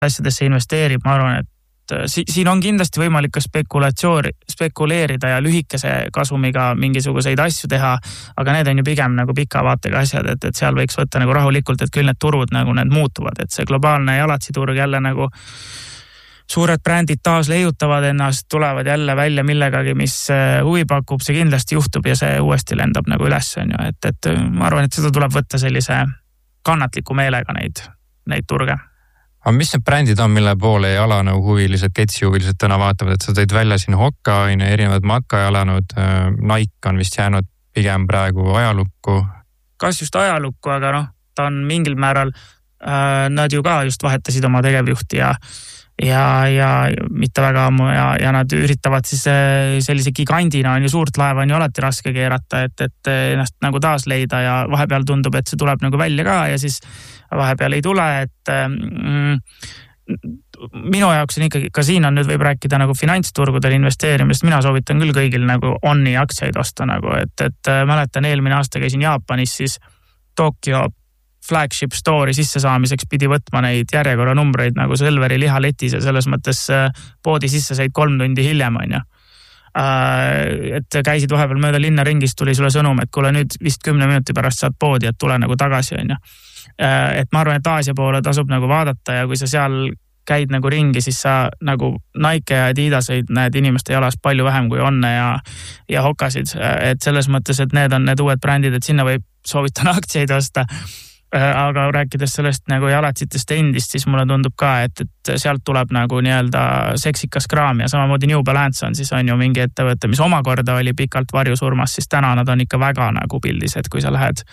asjadesse investeerib, ma arvan, et siin on kindlasti võimalik ka spekuleerida ja lühikese kasumiga mingisuguseid asju teha, aga need on ju pigem nagu pika vaatega asjad, et seal võiks võtta nagu rahulikult, et küll need turud nagu need muutuvad, et see globaalne jalatsiturg jälle nagu suured brändid taas leiutavad ennast, tulevad jälle välja millegagi, mis huvi pakub, see kindlasti juhtub ja see uuesti lendab nagu üles, on ju, et ma arvan, et seda tuleb võtta sellise kannatliku meelega neid turge. Aga mis need brändid on, mille poole jalanõu huvilised, ketsi huvilised täna vaatavad, et sa tõid välja siin Hoka, erinevad matkajalanõud, Nike on vist jäänud pigem praegu ajalukku. Kas just ajalukku, aga ta on mingil määral, nad ju ka just vahetasid oma tegevjuhti ja mitte väga ammu ja nad üritavad siis sellise gigandina on ju suurt laeva on ju alati raske keerata, et ennast nagu taas leida ja vahepeal tundub, et see tuleb nagu välja ka ja siis vahepeal ei tule, et minu jaoks on ikkagi, ka siin on nüüd võib rääkida nagu finantsturgudel investeerimist, mina soovitan küll kõigil nagu Onni aktsiaid osta nagu, et mäletan eelmine aasta käisin Jaapanis, siis Tokyo flagship store'i sisse saamiseks pidi võtma neid järjekorra numbreid nagu Selveri lihaletis ja selles mõttes poodi sisse said 3 tundi hiljem, on ju. Et käisid vahepeal mööda linna ringist, tuli sulle sõnum, et kuule nüüd vist 10 minuti pärast saad poodi, et tule nagu tagasi, on ju. Et ma arvan, et Aasia poole tasub nagu vaadata ja kui sa seal käid nagu ringi, siis sa nagu Nike ja Adidaseid näed inimeste jalas palju vähem kui Onne ja Hokasid. Et selles mõttes, et need on need uued brändid, et sinna võib soovitana aktsiaid osta. Aga rääkides sellest nagu jalatsitest endist, siis mulle tundub ka, et sealt tuleb nagu nii-öelda seksikas kraam ja samamoodi New Balance on siis on ju mingi ettevõte, mis omakorda oli pikalt varjusurmas, siis täna nad on ikka väga nagu pildis, et kui sa lähed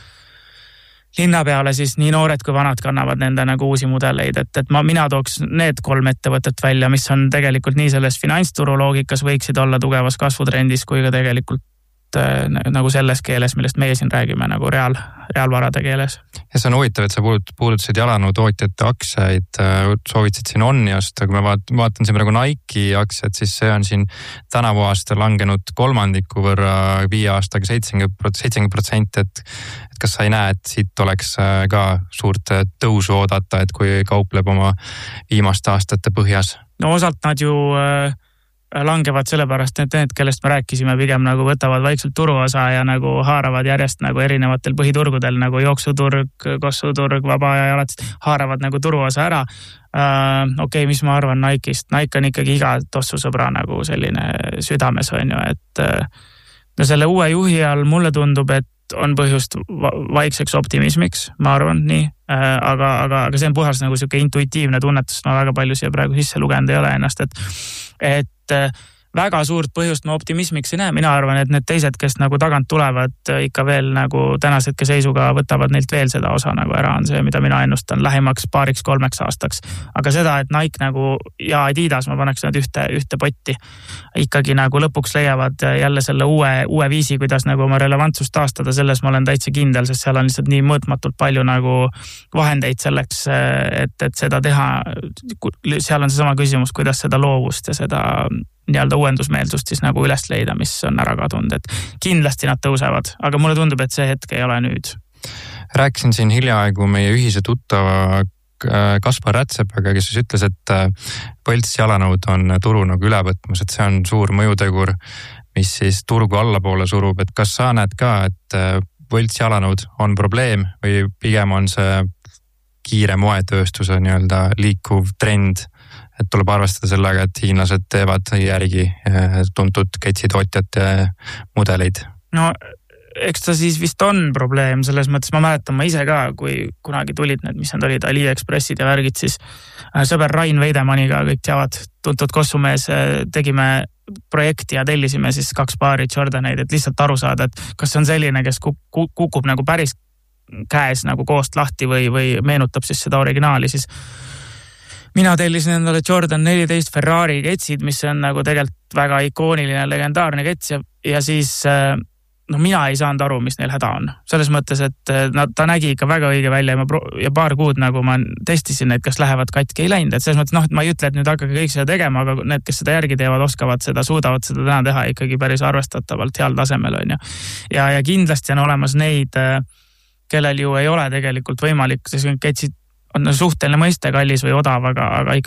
linna peale, siis nii noored kui vanad kannavad nende nagu uusi mudeleid, et mina tooks need 3 ettevõtet välja, mis on tegelikult nii selles finantsturu loogikas võiksid olla tugevas kasvutrendis kui ka tegelikult nagu selles keeles, millest meie siin räägime nagu reaalvarade keeles. Ja see on huvitav, et sa puudutasid jalanõu tootjate aktsiaid, soovitasid siin Onni osta, kui ma vaatan siin praegu Nike aktsiaid, siis see on siin tänavu aasta langenud 3% võrra 5 aastaga 70%, et kas sa ei näe, et siit oleks ka suurt tõusu oodata, et kui kaupleb oma viimaste aastate põhjas? No osalt nad ju langevad sellepärast, et need, kellest me rääkisime, pigem nagu võtavad vaikselt turuosa ja nagu haaravad järjest nagu erinevatel põhiturgudel nagu jooksuturg, kossuturg, vaba ja alates haaravad nagu turuosa ära. Okei, mis ma arvan Nike'ist? Nike on ikkagi iga tossusõbra nagu selline südames on ju, et no selle uue juhi all mulle tundub, et on põhjust vaikseks optimismiks, ma arvan nii, aga see on puhas nagu siuke intuitiivne tunnetus, ma väga palju siia praegu sisse lugenud ei ole ennast, et väga suurt põhjust ma optimismiks ei näe, mina arvan, et need teised, kes nagu tagant tulevad ikka veel nagu tänase hetke seisuga võtavad neilt veel seda osa nagu ära, on see, mida mina ennustan lähimaks 2-3 aastaks. Aga seda, et Nike nagu ja Adidas, ma paneks nad ühte potti, ikkagi nagu lõpuks leiavad jälle selle uue viisi, kuidas nagu oma relevantsust taastada, selles ma olen täitsa kindel, sest seal on lihtsalt nii mõõtmatult palju nagu vahendeid selleks, et seda teha. Seal on seesama küsimus, kuidas seda loovust ja seda nii-öelda uuendusmeelsust siis nagu üles leida, mis on ära kadunud, et kindlasti nad tõusevad, aga mulle tundub, et see hetk ei ole nüüd. Rääkisin siin hiljaaegu meie ühise tuttava Kaspar Rätsepaga, kes siis ütles, et põlts jalanõud on turu nagu üle võtmas, et see on suur mõjutegur, mis siis turgu allapoole surub, et kas sa näed ka, et põlts jalanõud on probleem või pigem on see kiire moetööstuse nii-öelda liikuv trend, et tuleb arvestada sellega, et hiinlased teevad järgi tuntud ketsitootjate mudeleid? No, eks ta siis vist on probleem, selles mõttes ma mäletan ma ise ka, kui kunagi tulid need, mis nad olid, AliExpressid ja värgid, siis sõber Rain Veidemaniga, kõik teavad, tuntud kossumees, tegime projekti ja tellisime siis 2 paari Jordaneid, et lihtsalt aru saada, et kas see on selline, kes kukub nagu päris käes nagu koost lahti või meenutab siis seda originaali, siis mina tellisin endale Jordan 14 Ferrari ketsid, mis on nagu tegelikult väga ikooniline, legendaarne kets ja siis no mina ei saanud aru, mis neil häda on. Selles mõttes, et ta nägi ikka väga õige välja ja paar kuud nagu ma testisin neid, kas lähevad katki, ei läinud. Et selles mõttes, et ma ei ütle, et nüüd hakkage kõik seda tegema, aga need, kes seda järgi teevad, oskavad seda, suudavad seda täna teha ikkagi päris arvestatavalt heal tasemel on ju. Ja kindlasti on olemas neid, kellel ju ei ole tegelikult võimalik, ketsid on suhteline mõiste kallis või odav, aga